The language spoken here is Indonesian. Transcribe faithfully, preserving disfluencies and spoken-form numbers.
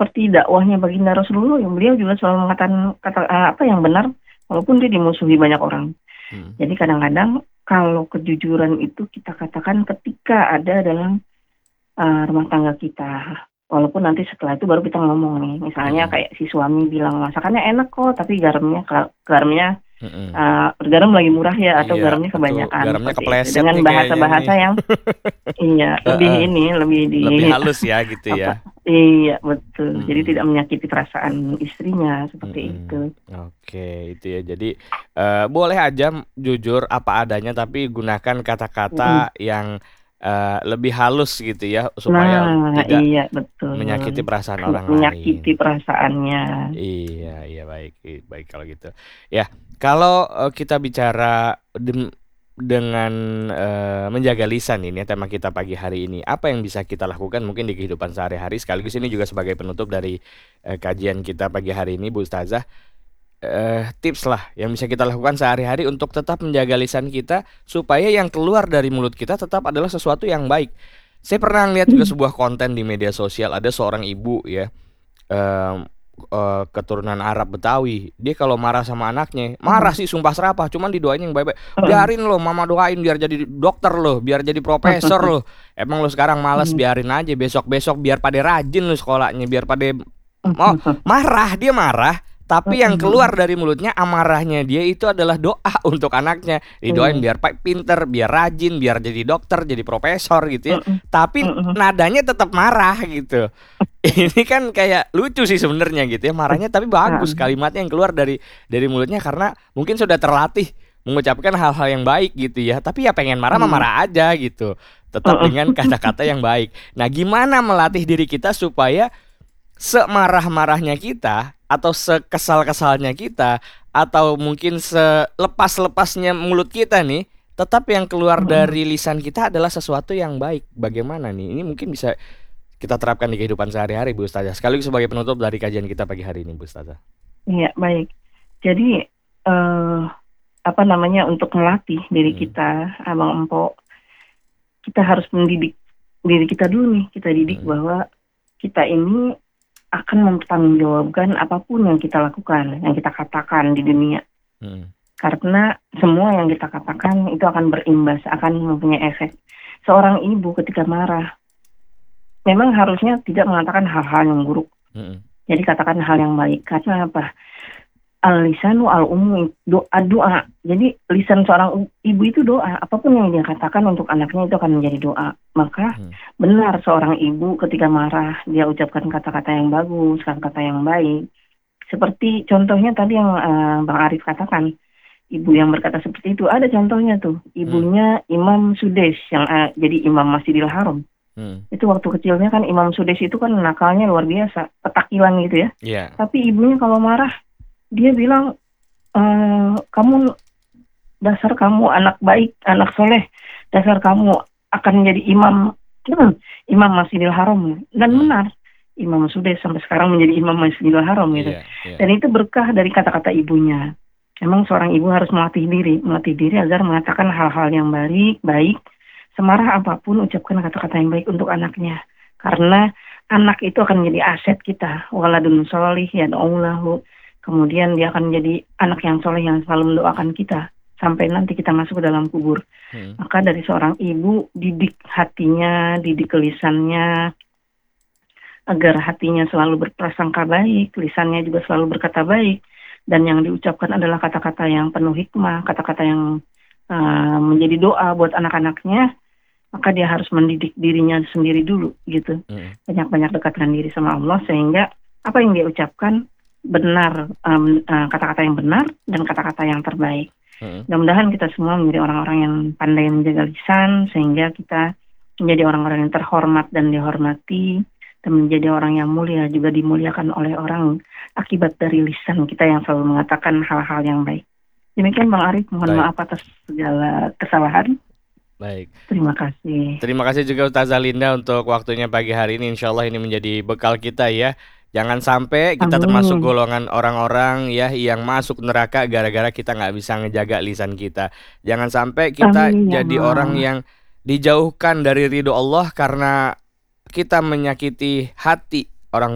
seperti dakwahnya baginda Rasulullah, yang beliau juga selalu mengatakan kata uh, apa yang benar, walaupun dia dimusuhi banyak orang. Hmm. Jadi kadang-kadang kalau kejujuran itu kita katakan ketika ada dalam uh, rumah tangga kita, walaupun nanti setelah itu baru kita ngomong nih, misalnya Hmm. kayak si suami bilang masakannya enak kok, tapi garamnya garamnya Hmm. uh, garam lagi murah ya, atau Iya, garamnya betul. kebanyakan, Garamnya seperti itu, kepleset dengan nih kayaknya nih. bahasa-bahasa yang iya lebih Heeh. ini lebih di Lebih halus ya gitu apa ya. iya betul, jadi Mm-mm. tidak menyakiti perasaan istrinya seperti Mm-mm. itu. Oke, itu ya. Jadi eh, boleh aja m- jujur apa adanya, tapi gunakan Mm-mm. kata-kata yang eh, lebih halus gitu ya, supaya Nah tidak iya betul, menyakiti perasaan tidak orang menyakiti lain. perasaannya. Iya, iya baik, i- baik kalau gitu. Ya, kalau eh, kita bicara dem- dengan eh, menjaga lisan ini ya, tema kita pagi hari ini, apa yang bisa kita lakukan mungkin di kehidupan sehari-hari, sekaligus ini juga sebagai penutup dari eh, kajian kita pagi hari ini, Bu Ustazah, eh, tips lah yang bisa kita lakukan sehari-hari untuk tetap menjaga lisan kita supaya yang keluar dari mulut kita tetap adalah sesuatu yang baik. Saya pernah lihat juga sebuah konten di media sosial, ada seorang ibu ya, em, eh, keturunan Arab Betawi. Dia kalau marah sama anaknya, marah sih sumpah serapah, cuman didoain yang baik-baik. Biarin loh, mama doain biar jadi dokter loh, biar jadi profesor loh. Emang lo sekarang malas, biarin aja, besok-besok biar pada rajin lo sekolahnya, biar pada mau marah, dia marah. Tapi yang keluar dari mulutnya, amarahnya dia itu adalah doa untuk anaknya. Didoain biar pa- pinter, biar rajin, biar jadi dokter, jadi profesor gitu ya. Tapi nadanya tetap marah gitu. Ini kan kayak lucu sih sebenarnya gitu ya, marahnya tapi bagus kalimatnya yang keluar dari dari mulutnya, karena mungkin sudah terlatih mengucapkan hal-hal yang baik gitu ya. Tapi ya pengen marah mah marah aja gitu. Tetap dengan kata-kata yang baik. Nah, gimana melatih diri kita supaya semarah-marahnya kita atau sekesal-kesalnya kita atau mungkin selepas-lepasnya mulut kita nih, tetap yang keluar dari lisan kita adalah sesuatu yang baik. Bagaimana nih? Ini mungkin bisa kita terapkan di kehidupan sehari-hari, Bu Ustazah. Sekaligus sebagai penutup dari kajian kita pagi hari ini, Bu Ustazah. Iya baik. Jadi eh, apa namanya, untuk melatih diri Hmm. kita, abang empok, kita harus mendidik diri kita dulu nih. Kita didik Hmm. bahwa kita ini akan mempertanggungjawabkan apapun yang kita lakukan, yang kita katakan di dunia. Hmm. Karena semua yang kita katakan itu akan berimbas, akan mempunyai efek. Seorang ibu ketika marah, memang harusnya tidak mengatakan hal-hal yang buruk. Hmm. Jadi katakan hal yang baik. Karena apa? Al-lisanu al-ummi, doa-doa. Jadi lisan seorang ibu itu doa. Apapun yang dia katakan untuk anaknya itu akan menjadi doa. Maka Hmm. benar seorang ibu ketika marah, dia ucapkan kata-kata yang bagus, kata-kata yang baik. Seperti contohnya tadi yang uh, Bang Arif katakan, ibu yang berkata seperti itu, ada contohnya tuh. Ibunya Imam Sudes, yang uh, jadi imam Masjidil Haram. Hmm. Itu waktu kecilnya kan Imam Sudes itu kan nakalnya luar biasa, petakilan gitu ya. Yeah. Tapi ibunya kalau marah, dia bilang, e, kamu, dasar kamu anak baik, anak soleh, dasar kamu akan menjadi imam, hmm, imam Masjidil Haram. Dan Hmm. benar, Imam Sudes sampai sekarang menjadi imam Masjidil Haram gitu. Yeah, yeah. Dan itu berkah dari kata-kata ibunya. Memang seorang ibu harus melatih diri, melatih diri agar mengatakan hal-hal yang baik, baik, semarah apapun ucapkan kata-kata yang baik untuk anaknya. Karena anak itu akan menjadi aset kita. Waladun sholih yad'ulahu. Kemudian dia akan menjadi anak yang soleh yang selalu mendoakan kita sampai nanti kita masuk ke dalam kubur. Hmm. Maka dari seorang ibu, didik hatinya, didik lisannya, agar hatinya selalu berprasangka baik, lisannya juga selalu berkata baik, dan yang diucapkan adalah kata-kata yang penuh hikmah, kata-kata yang uh, menjadi doa buat anak-anaknya. Maka dia harus mendidik dirinya sendiri dulu gitu. Hmm. Banyak-banyak dekatkan diri sama Allah sehingga apa yang dia ucapkan benar, um, uh, kata-kata yang benar dan kata-kata yang terbaik. Hmm. Mudah-mudahan kita semua menjadi orang-orang yang pandai menjaga lisan sehingga kita menjadi orang-orang yang terhormat dan dihormati, dan menjadi orang yang mulia juga dimuliakan oleh orang akibat dari lisan kita yang selalu mengatakan hal-hal yang baik. Demikian Bang Arif, mohon baik. Maaf atas segala kesalahan. Baik. Terima kasih. Terima kasih juga Ustazah Linda untuk waktunya pagi hari ini. Insya Allah ini menjadi bekal kita ya. Jangan sampai kita Amin. Termasuk golongan orang-orang ya yang masuk neraka gara-gara kita nggak bisa ngejaga lisan kita. Jangan sampai kita Amin, jadi ya orang yang dijauhkan dari ridho Allah karena kita menyakiti hati